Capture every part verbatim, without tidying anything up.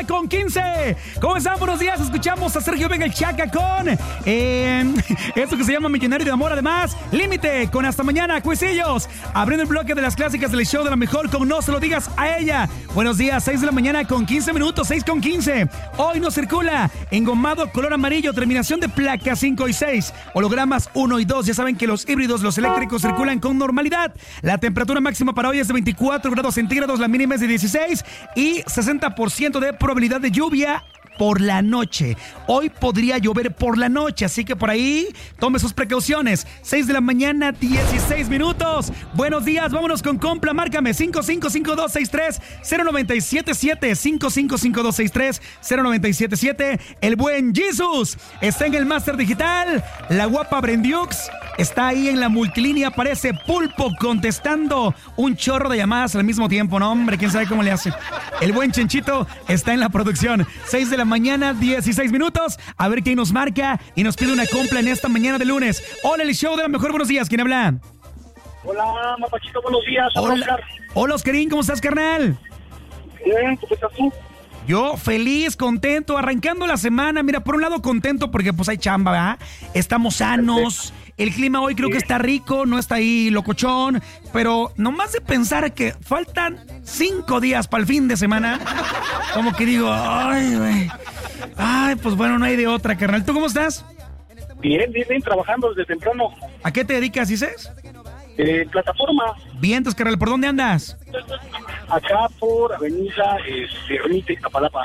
mañana con quince. ¿Cómo están? Buenos días. Escuchamos a Sergio Vega el Chaca con eh, esto que se llama Millonario de Amor. Además, Límite con Hasta Mañana, Cuisillos. Abriendo el bloque de las clásicas del show de la mejor con No Se Lo Digas a Ella. Buenos días, seis de la mañana con quince minutos, seis con quince. Hoy no circula engomado color amarillo, terminación de placa cinco y seis. Hologramas uno y dos. Ya saben que los híbridos, los eléctricos circulan con normalidad. La temperatura máxima para hoy es de veinticuatro grados centígrados, la mínima es de dieciséis y sesenta por ciento de probabilidad de lluvia por la noche. Hoy podría llover por la noche, así que por ahí tome sus precauciones. seis de la mañana, dieciséis minutos. Buenos días, vámonos con Compla. Márcame cinco cinco cinco dos seis tres cero nueve siete siete, cinco cinco cinco dos seis tres cero nueve siete siete. El buen Jesus está en el máster digital. La guapa Brendiux está ahí en la multilínea. Parece pulpo contestando un chorro de llamadas al mismo tiempo. No, hombre, quién sabe cómo le hace. El buen Chenchito está en la producción. seis de la mañana, dieciséis minutos. A ver quién nos marca y nos pide una compra en esta mañana de lunes. Hola, el show de la mejor. Buenos días. ¿Quién habla? Hola, Mapachito. Buenos días. Hola, Oscar. Hola, Oscarín. ¿Cómo estás, carnal? Bien, ¿cómo estás tú? Yo feliz, contento, arrancando la semana. Mira, por un lado contento porque pues hay chamba, ¿verdad? Estamos sanos. El clima hoy creo que está rico, no está ahí locochón. Pero nomás de pensar que faltan cinco días para el fin de semana, como que digo, ay, güey. Ay, pues bueno, no hay de otra, carnal. ¿Tú cómo estás? Bien, bien, bien, trabajando desde temprano. ¿A qué te dedicas, dices? Eh, plataforma. Bien, entonces, carnal, ¿por dónde andas? Acá por Avenida este, Ermita, Iztapalapa.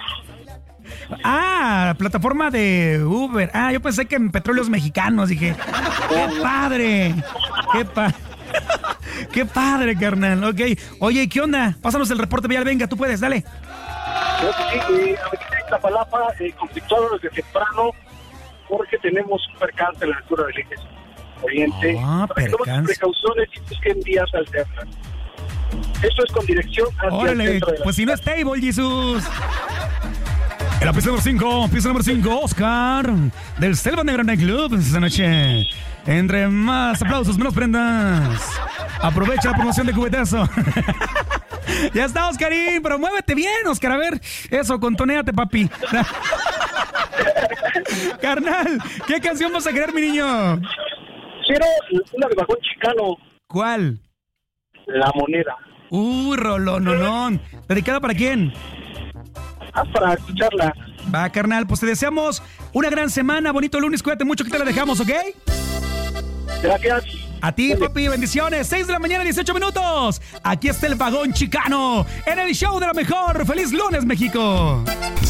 Ah, plataforma de Uber. Ah, yo pensé que en Petróleos Mexicanos. Dije, ¡qué padre! ¡Qué padre! ¡Qué padre, carnal! Ok. Oye, ¿qué onda? Pásanos el reporte vial. Venga, tú puedes, dale. Creo que sí, eh, Avenida Iztapalapa, eh, conflictuado desde temprano, porque tenemos un percance en la altura del eje oriente. Ah, para que tomen percance. precauciones y busquen vías alternas. Esto es con dirección hacia Órale, el centro de la pues si no es table, Jesús. En la pista número cinco, pista número cinco, Oscar, del Selva Negra Night Club, esta noche. Entre más aplausos, menos prendas. Aprovecha la promoción de cubetazo. Ya está, Oscarín, pero muévete bien, Oscar. A ver, eso, contonéate, papi. Carnal, ¿qué canción vas a querer, mi niño? Quiero una de Vagón Chicano. ¿Cuál? La Moneda. Uy, rolononón. ¿Dedicada para quién? Ah, para escucharla. Va, carnal, pues te deseamos una gran semana, bonito lunes, cuídate mucho que te la dejamos, ¿ok? Gracias. A ti, papi, bendiciones. seis de la mañana, dieciocho minutos. Aquí está el Vagón Chicano en el show de la mejor. ¡Feliz lunes, México!